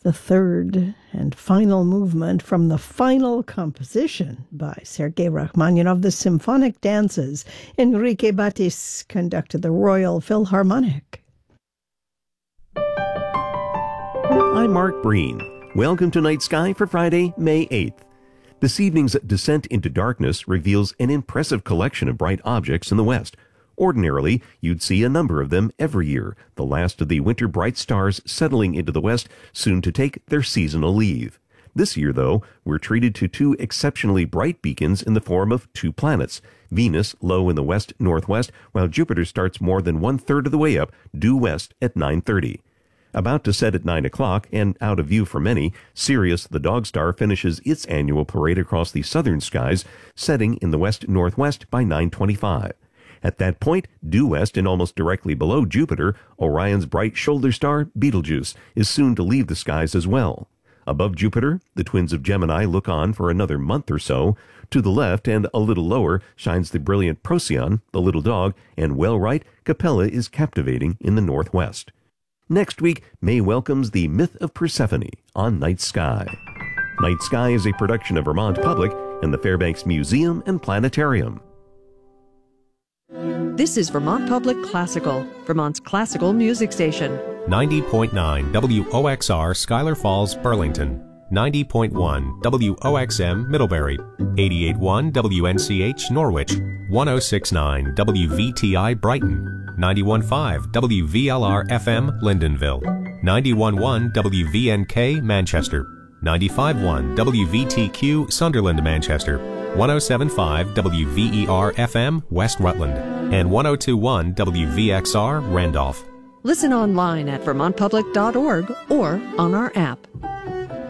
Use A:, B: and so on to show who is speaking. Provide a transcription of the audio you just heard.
A: the third and final movement from the final composition by Sergei Rachmaninoff, the Symphonic Dances. Enrique Batis conducted the Royal Philharmonic.
B: I'm Mark Breen. Welcome to Night Sky for Friday, May 8th. This evening's descent into darkness reveals an impressive collection of bright objects in the west. Ordinarily, you'd see a number of them every year, the last of the winter bright stars settling into the west, soon to take their seasonal leave. This year, though, we're treated to two exceptionally bright beacons in the form of two planets. Venus low in the west-northwest, while Jupiter starts more than one-third of the way up, due west at 9:30. About to set at 9 o'clock, and out of view for many, Sirius, the dog star, finishes its annual parade across the southern skies, setting in the west-northwest by 9:25. At that point, due west and almost directly below Jupiter, Orion's bright shoulder star, Betelgeuse, is soon to leave the skies as well. Above Jupiter, the twins of Gemini look on for another month or so. To the left and a little lower shines the brilliant Procyon, the little dog, and well right, Capella is captivating in the northwest. Next week, May welcomes the Myth of Persephone on Night Sky. Night Sky is a production of Vermont Public and the Fairbanks Museum and Planetarium.
C: This is Vermont Public Classical, Vermont's classical music station.
D: 90.9 WOXR Schuyler Falls, Burlington. 90.1 WOXM Middlebury. 88.1 WNCH Norwich. 106.9 WVTI Brighton. 91.5 WVLR FM Lyndonville. 91.1 WVNK Manchester. 95.1 WVTQ Sunderland, Manchester. 107.5 WVER FM West Rutland. And 102.1 WVXR Randolph.
C: Listen online at vermontpublic.org or on our app.